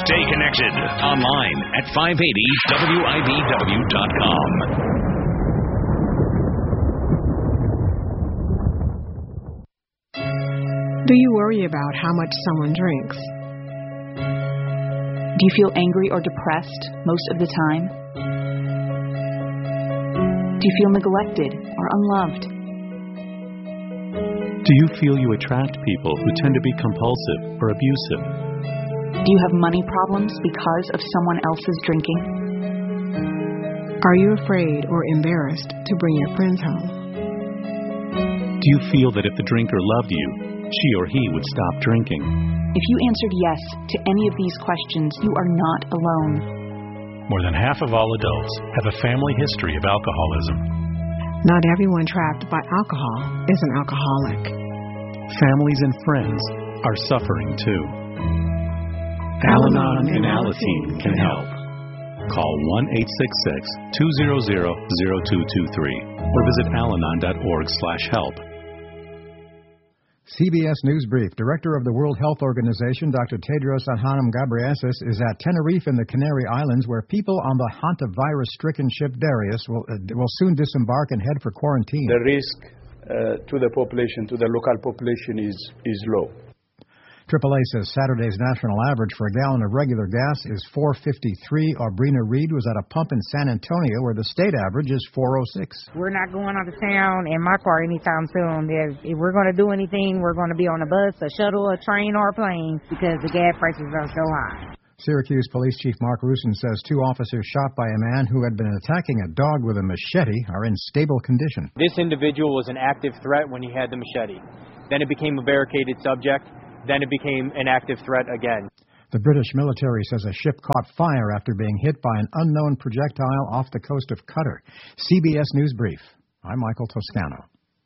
Stay connected online at 580WIBW.com. Do you worry about how much someone drinks? Do you feel angry or depressed most of the time? Do you feel neglected or unloved? Do you feel you attract people who tend to be compulsive or abusive? Do you have money problems because of someone else's drinking? Are you afraid or embarrassed to bring your friends home? Do you feel that if the drinker loved you, she or he would stop drinking? If you answered yes to any of these questions, you are not alone. More than half of all adults have a family history of alcoholism. Not everyone trapped by alcohol is an alcoholic. Families and friends are suffering too. Al-Anon and Alateen can help. Call 1-866-200-0223 or visit alanon.org/help. CBS News Brief. Director of the World Health Organization, Dr. Tedros Adhanom Ghebreyesus, is at Tenerife in the Canary Islands, where people on the hantavirus-stricken ship Darius will soon disembark and head for quarantine. The risk to the population, to the local population, is low. AAA says Saturday's national average for a gallon of regular gas is $4.53. Aubrina Reed was at a pump in San Antonio where the state average is $4.06. We're not going out of town in my car anytime soon. If we're going to do anything, we're going to be on a bus, a shuttle, a train, or a plane because the gas prices are so high. Syracuse Police Chief Mark Rusin says 2 officers shot by a man who had been attacking a dog with a machete are in stable condition. This individual was an active threat when he had the machete. Then it became a barricaded subject. Then it became an active threat again. The British military says a ship caught fire after being hit by an unknown projectile off the coast of Qatar. CBS News Brief. I'm Michael Toscano.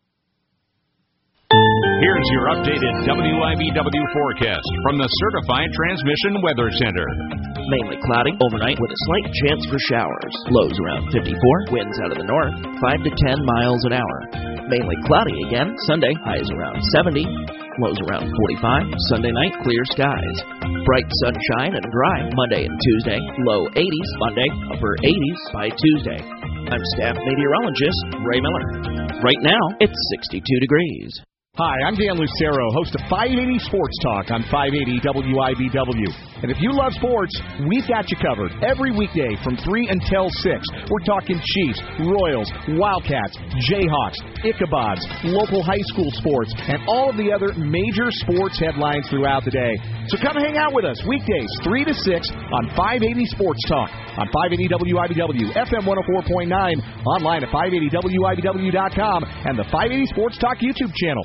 Here's your updated WIBW forecast from the Certified Transmission Weather Center. Mainly cloudy overnight with a slight chance for showers. Lows around 54, winds out of the north, 5 to 10 miles an hour. Mainly cloudy again Sunday, highs around 70. Lows around 45. Sunday night, clear skies. Bright sunshine and dry Monday and Tuesday. Low 80s Monday, upper 80s by Tuesday. I'm staff meteorologist Ray Miller. Right now, it's 62 degrees. Hi, I'm Dan Lucero, host of 580 Sports Talk on 580 WIBW. And if you love sports, we've got you covered every weekday from 3 until 6. We're talking Chiefs, Royals, Wildcats, Jayhawks, Ichabods, local high school sports, and all of the other major sports headlines throughout the day. So come hang out with us weekdays 3 to 6 on 580 Sports Talk on 580 WIBW, FM 104.9, online at 580WIBW.com, and the 580 Sports Talk YouTube channel.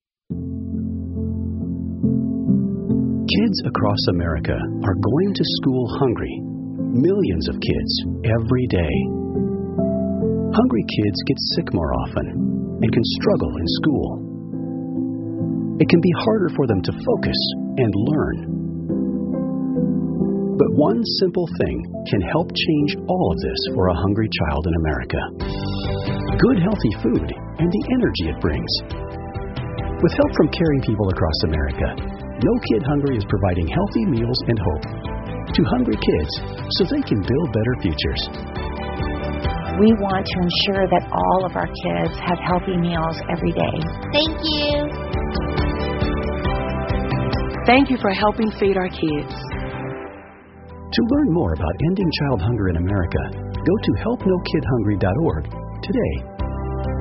Kids across America are going to school hungry. Millions of kids every day. Hungry kids get sick more often and can struggle in school. It can be harder for them to focus and learn. But one simple thing can help change all of this for a hungry child in America. Good, healthy food and the energy it brings. With help from caring people across America, No Kid Hungry is providing healthy meals and hope to hungry kids so they can build better futures. We want to ensure that all of our kids have healthy meals every day. Thank you. Thank you for helping feed our kids. To learn more about ending child hunger in America, go to helpnokidhungry.org today.